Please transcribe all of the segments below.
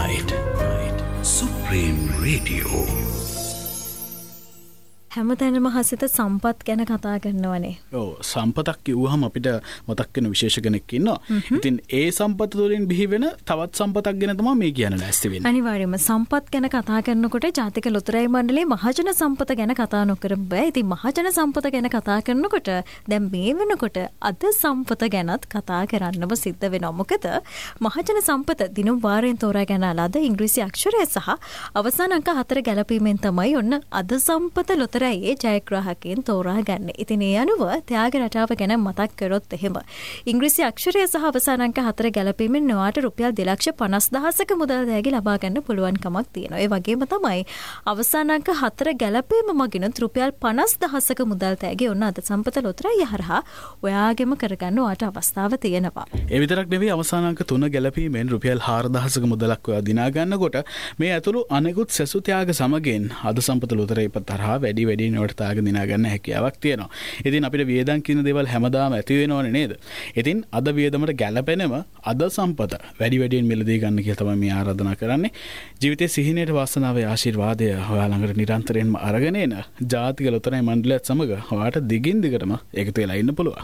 Night. Supreme Radio. හැමතැනම හසිත සම්පත් ගැන කතා කරනවනේ. ඔව් සම්පතක් කිව්වහම අපිට මතක් වෙන විශේෂ කෙනෙක් ඉන්නවා. ඉතින් ඒ සම්පත වලින් බිහි වෙන තවත් සම්පතක් ගැන තමයි මේ කියන්න ලෑස්ති වෙන්නේ. අනිවාර්යයෙන්ම සම්පත් ගැන කතා කරනකොට ජාතික ලොතරැයි මණ්ඩලයේ මහජන සම්පත ගැන කතා නොකර බෑ. ඉතින් මහජන සම්පත ගැන කතා කරනකොට දැන් මේ වෙනකොට අද සම්පත ගැනත් කතා කරන්නම සිද්ධ වෙනවා. මොකද මහජන සම්පත දිනුම් වාරයෙන් තෝරා ගන්නා ලද ඉංග්‍රීසි අක්ෂරය සහ අවසාන අංක 4 ගැලපීමෙන් තමයි ඔන්න අද සම්පත ලොතරැයි ඒ ජයග්‍රාහකයන් තෝරා ගන්න. ඉතින් ඒ අනුව ත්‍යාග රටාව ගැන මතක් කරොත් එහෙම ඉංග්‍රීසි අක්ෂරය සහ අවසාන අංක 4 ගැලපීමෙන් නොවට රුපියල් 2,50,000ක මුදල් තෑගි ලබා ගන්න පුළුවන් කමක් තියෙනවා. ඒ වගේම තමයි අවසාන අංක 4 ගැලපීම මගිනුත් රුපියල් 50,000ක මුදල් තෑගි ඔන්න අද සම්පත ලොතරැයි හරහා ඔයාගෙම කරගන්න ඔයාට අවස්ථාව තියෙනවා. ඒ විතරක් නෙවෙයි අවසාන අංක 3 ගැලපීමෙන් රුපියල් 4,000ක මුදලක් ඔයා දිනා ගන්නකොට මේ ඇතුළු අනෙකුත් සෙසු ත්‍යාග සමගින් අද සම්පත ලොතරැයි පතරහා වැඩි වැඩියට තාග දිනා ගන්න හැකියාවක් තියෙනවා. ඉතින් අපිට වියදම් කියන දේවල් හැමදාම ඇති වෙනවනේ නේද? ඉතින් අද වියදමට ගැළපෙනම අද සම්පත වැඩි වැඩියෙන් මිලදී ගන්න කියලා තමයි මේ ආරාධනා කරන්නේ. ජීවිතයේ සිහිනයට වාසනාවේ ආශිර්වාදය ඔයා ළඟට නිරන්තරයෙන්ම අරගෙන එන ජාතික ලොතරැයි මණ්ඩලයත් සමග ඔයාට දිගින් දිගටම එකතු වෙලා ඉන්න පුළුවන්.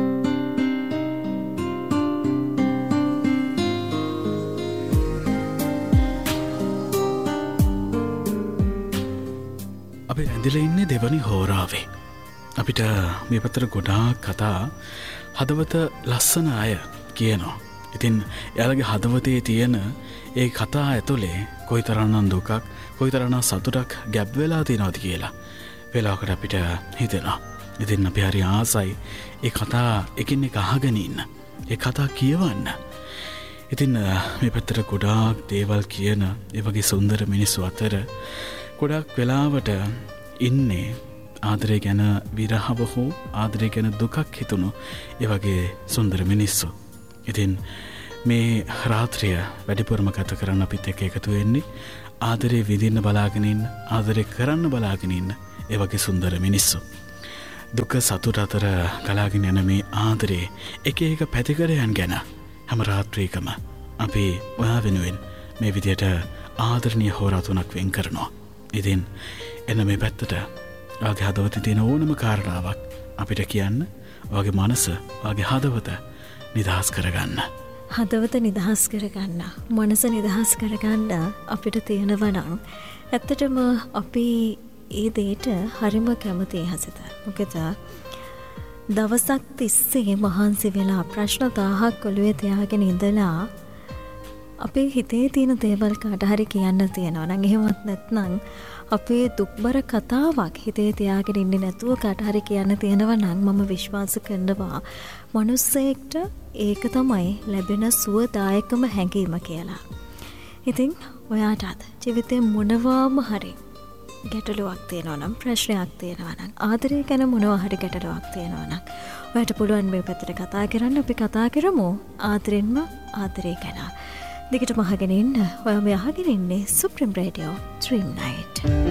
අපි ඇඳිලා ඉන්නේ දෙවනි හෝරාවේ. අපිට මේ පැත්තට ගොඩාක් කතා හදවත ලස්සන අය කියනවා. ඉතින් එයාලගේ හදවතේ තියෙන ඒ කතා ඇතුලේ කොයිතරම්නම් දුකක්, කොයිතරම්නම් සතුටක් ගැබ් වෙලා තියෙනවද කියලා වෙලාවකට අපිට හිතෙනවා. ඉතින් අපි හරි ආසයි ඒ කතා එකින් එක අහගෙන ඉන්න. ඒ කතා කියවන්න. ඉතින් මේ පැත්තට ගොඩාක් දේවල් කියන ඒ වගේ සුන්දර මිනිස්සු අතර ගොඩක් වෙලාවට ඉන්නේ ආදරය ගැන විරහව හෝ ආදරය ගැන දුකක් හිතුණු ඒ වගේ සුන්දර මිනිස්සු. ඉතින් මේ රාත්‍රිය වැඩිපුරම ගත කරන්න අපිත් එක්ක එකතු වෙන්නේ ආදරේ විඳින්න බලාගෙන ඉන්න, ආදරේ කරන්න බලාගෙන ඉන්න ඒ වගේ සුන්දර මිනිස්සු. දුක සතුට අතර ගලාගෙන යන මේ ආදරේ එක එක පැතිකඩයන් ගැන හැම රාත්‍රියකම අපි ඔයා වෙනුවෙන් මේ විදියට ආදරණීය හෝරා 3ක් වෙන් කරනවා. ඉතින් එන්න මේ පැත්තට ඔයාගේ හදවතේ තියෙන ඕනම කාරණාවක් අපිට කියන්න, ඔයාගේ මනස, ඔයාගේ හදවත නිදහස් කරගන්න. හදවත නිදහස් කරගන්න, මනස නිදහස් කරගන්න අපිට තියෙනවා නම් ඇත්තටම අපි ඒ දෙයට හරිම කැමතියි හසිත. මොකද දවසක් තිස්සේ මහන්සි වෙලා ප්‍රශ්න 1000ක් ඔළුවේ තියාගෙන ඉඳලා අපේ හිතේ තියෙන දේවල් කාට හරි කියන්න තියෙනවා නම් එහෙමත් නැත්නම් අපේ දුක්බර කතාවක් හිතේ තියාගෙන ඉන්නේ නැතුව කාට හරි කියන්න තියෙනවා නම් මම විශ්වාස කරනවා මිනිස්සෙක්ට ඒක තමයි ලැබෙන සුවදායකම හැඟීම කියලා. ඉතින් ඔයාටත් ජීවිතේ මොනවාම හරි ගැටලුවක් තියෙනවා නම්, ප්‍රශ්නයක් තියෙනවා නම්, ආදරය ගැන මොනවා හරි ගැටලුවක් තියෙනවා නම් ඔයාට පුළුවන් මේ පැත්තට කතා කරන්න. අපි කතා කරමු ආදරෙන්ම ආදරය ගැන. දිගටම අහගෙන ඉන්න. ඔයා මේ අහගෙන ඉන්නේ Supreme Radio Dream Night.